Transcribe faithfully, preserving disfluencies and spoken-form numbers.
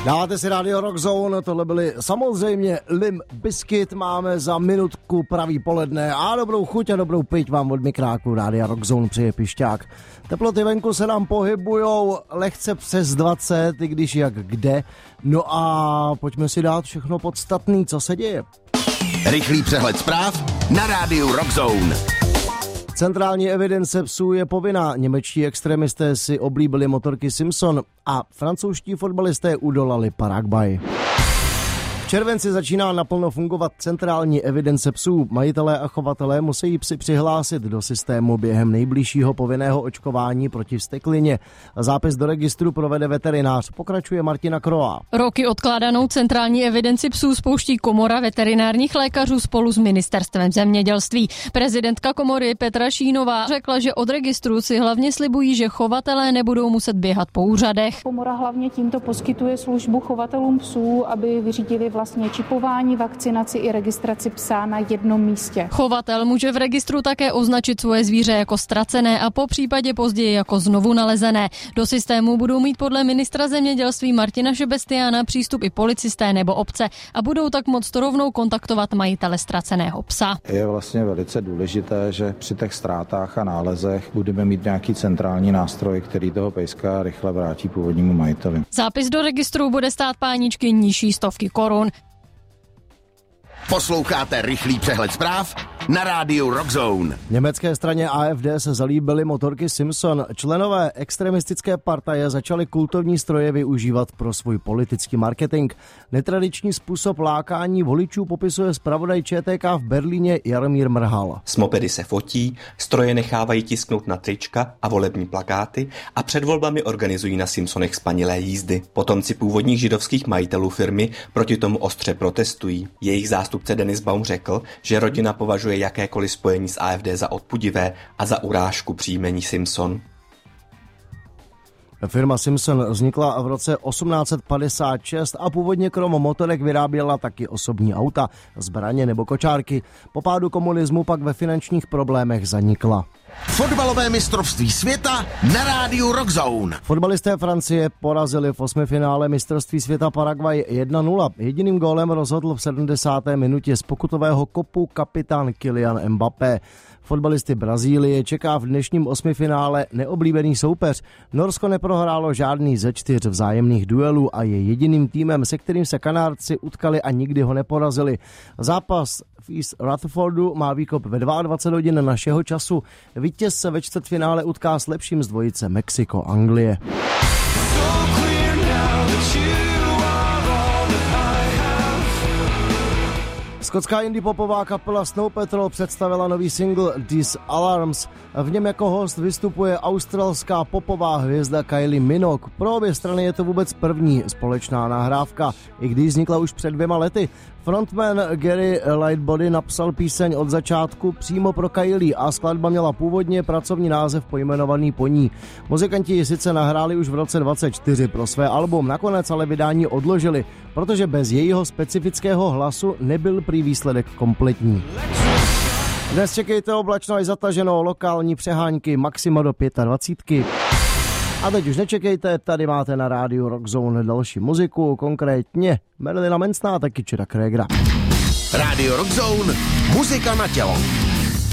Dáváte si Radio Rock Zone, tohle byly samozřejmě Limp Bizkit, máme za minutku pravý poledne a dobrou chuť a dobrou piť vám od mikráku Rádia Rock Zone přeje Pišťák. Teploty venku se nám pohybujou lehce přes dvacet, i když jak kde. No a pojďme si dát všechno podstatný, co se děje. Rychlý přehled zpráv na Rádiu Rock Zone. Centrální evidence psů je povinná. Němečtí extremisté si oblíbili motorky Simpson a francouzští fotbalisté udolali Paraguay. V červenci začíná naplno fungovat centrální evidence psů. Majitelé a chovatelé musí psy přihlásit do systému během nejbližšího povinného očkování proti vzteklině. Zápis do registru provede veterinář, pokračuje Martina Kroa. Roky odkládanou centrální evidenci psů spouští Komora veterinárních lékařů spolu s ministerstvem zemědělství. Prezidentka komory Petra Šínová řekla, že od registru si hlavně slibují, že chovatelé nebudou muset běhat po úřadech. Komora hlavně tímto poskytuje službu chovatelům psů, aby vyřídili vlastně čipování, vakcinaci i registraci psa na jednom místě. Chovatel může v registru také označit svoje zvíře jako ztracené a po případě později jako znovu nalezené. Do systému budou mít podle ministra zemědělství Martina Šebestiána přístup i policisté nebo obce a budou tak moct rovnou kontaktovat majitele ztraceného psa. Je vlastně velice důležité, že při těch ztrátách a nálezech budeme mít nějaký centrální nástroj, který toho pejska rychle vrátí původnímu majiteli. Zápis do registru bude stát páničky nižší stovky korun. Posloucháte rychlý přehled zpráv na Rádiu Rock Zone. Německé straně A F D se zalíbily motorky Simpson. Členové extremistické partaje začali kultovní stroje využívat pro svůj politický marketing. Netradiční způsob lákání voličů popisuje zpravodaj Č T K v Berlíně Jaromír Mrhal. S mopedy se fotí, stroje nechávají tisknout na trička a volební plakáty a před volbami organizují na Simpsonech spanilé jízdy. Potomci původních židovských majitelů firmy proti tomu ostře protestují. Jejich zástupce Denis Baum řekl, že rodina považuje jakékoliv spojení s A F D za odpudivé a za urážku příjmení Simpson. Firma Simpson vznikla v roce osmnáct set padesát šest a původně krom motorek vyráběla taky osobní auta, zbraně nebo kočárky. Po pádu komunismu pak ve finančních problémech zanikla. Fotbalové mistrovství světa na Rádiu Rock Zone. Fotbalisté Francie porazili v osmifinále mistrovství světa Paraguay jedna nula. Jediným gólem rozhodl v sedmdesáté minutě z pokutového kopu kapitán Kylian Mbappé. Fotbalisty Brazílie čeká v dnešním osmifinále neoblíbený soupeř. Norsko neprohrálo žádný ze čtyř vzájemných duelů a je jediným týmem, se kterým se Kanárci utkali a nikdy ho neporazili. Zápas v East Rutherfordu má výkop ve dvacet dva hodin našeho času. Vítěz se ve čtvrtfinále utká s lepším z dvojice Mexiko-Anglie. Skotská indie popová kapela Snow Patrol představila nový single These Alarms. V něm jako host vystupuje australská popová hvězda Kylie Minogue. Pro obě strany je to vůbec první společná nahrávka, i když vznikla už před dvěma lety. Frontman Gary Lightbody napsal píseň od začátku přímo pro Kylie a skladba měla původně pracovní název pojmenovaný po ní. Muzikanti ji sice nahráli už v roce dvacet čtyři pro své album, nakonec ale vydání odložili, protože bez jejího specifického hlasu nebyl prý výsledek kompletní. Dnes čekejte oblačno až zataženo, lokální přehánky, maxima do dvacet pět. A teď už nečekejte, tady máte na rádiu Rock Zone další muziku, konkrétně Marilina Mansona a taky Chira Kragera. Rádio Rock Zone, muzika na tělo.